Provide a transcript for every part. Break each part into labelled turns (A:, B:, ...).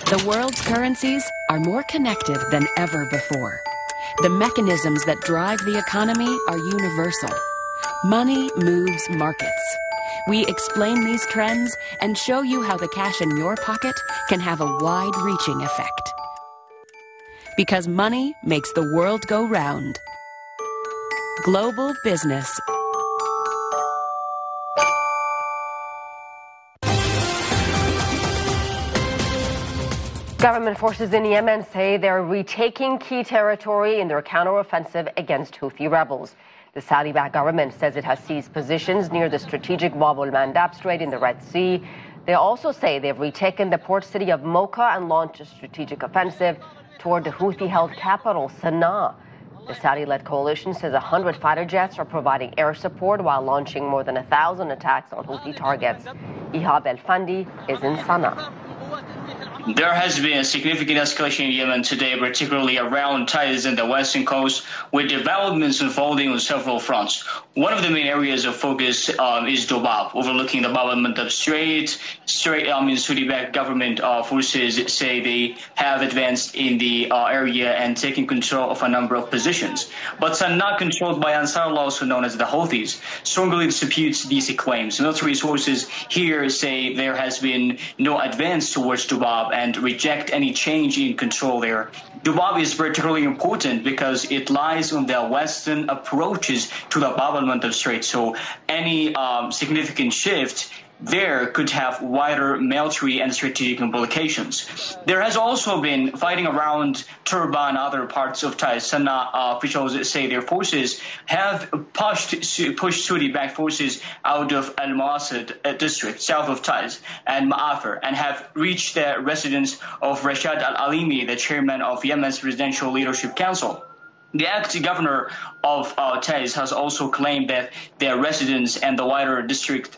A: The world's currencies are more connected than ever before. The mechanisms that drive the economy are universal. Money moves markets. We explain these trends and show you how the cash in your pocket can have a wide-reaching effect. Because money makes the world go round. Global Business.
B: Government forces in Yemen say they're retaking key territory in their counteroffensive against Houthi rebels. The Saudi-backed government says it has seized positions near the strategic Bab al-Mandab Strait in the Red Sea. They also say they've retaken the port city of Mocha and launched a strategic offensive toward the Houthi-held capital, Sana'a. The Saudi-led coalition says 100 fighter jets are providing air support while launching more than 1,000 attacks on Houthi targets. Ihab El-Fandi is in Sana'a.
C: There has been a significant escalation in Yemen today, particularly around Taiz and the western coast, with developments unfolding on several fronts. One of the main areas of focus is Dobab, overlooking the Bab al-Mandab Strait. Saudi-backed government forces say they have advanced in the area and taken control of a number of positions. But Sana'a, controlled by Ansarullah, also known as the Houthis, strongly disputes these claims. Military sources here say there has been no advance towards Dobab and reject any change in control there. Dobab is particularly important because it lies on the western approaches to the Bab al-Mandab Strait, so any significant shift there could have wider military and strategic implications. There has also been fighting around Turba and other parts of Taiz. Sana'a officials say their forces have pushed Saudi-backed forces out of Al-Mawasad district, south of Taiz, and Ma'afir, and have reached the residence of Rashad Al-Alimi, the chairman of Yemen's Presidential Leadership Council. The acting governor of Taiz has also claimed that their residents and the wider district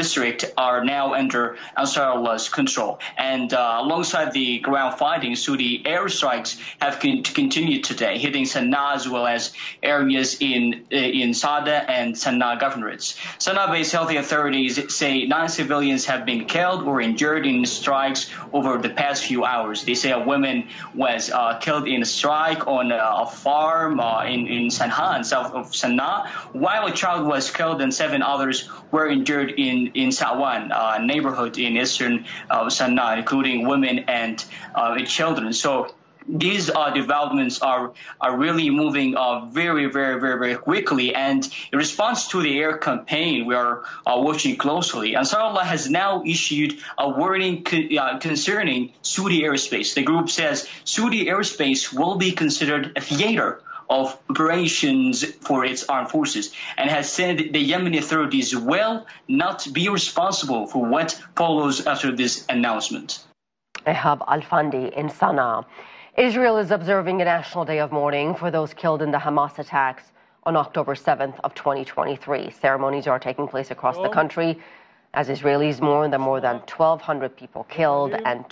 C: are now under Ansarullah's control. And alongside the ground fighting, Saudi airstrikes have continued today, hitting Sana'a as well as areas in Sada and Sana'a governorates. Sana'a-based health authorities say 9 civilians have been killed or injured in strikes over the past few hours. They say a woman was killed in a strike on a farm in Sanhan, south of Sana'a, while a child was killed and 7 others were injured in Sawan, a neighborhood in eastern Sana'a, including women and children. So these developments are really moving very, very, very, very quickly. And in response to the air campaign, we are watching closely. Ansarullah has now issued a warning concerning Saudi airspace. The group says Saudi airspace will be considered a theater of operations for its armed forces, and has said the Yemeni authorities will not be responsible for what follows after this announcement.
B: Ihab El-Fandi in Sana'a. Israel is observing a national day of mourning for those killed in the Hamas attacks on October 7th of 2023. Ceremonies are taking place across the country as Israelis mourn the more than 1,200 people killed and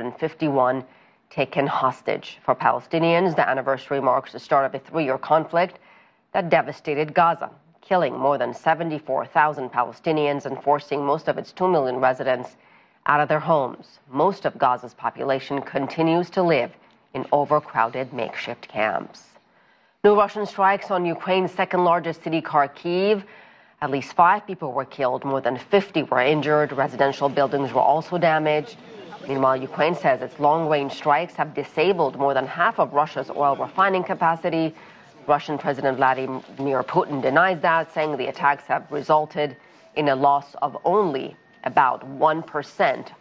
B: 251 taken hostage. For Palestinians, the anniversary marks the start of a 3-year conflict that devastated Gaza, killing more than 74,000 Palestinians and forcing most of its 2 million residents out of their homes. Most of Gaza's population continues to live in overcrowded makeshift camps. New Russian strikes on Ukraine's second-largest city, Kharkiv. At least 5 people were killed, more than 50 were injured. Residential buildings were also damaged. Meanwhile, Ukraine says its long-range strikes have disabled more than half of Russia's oil refining capacity. Russian President Vladimir Putin denies that, saying the attacks have resulted in a loss of only about 1%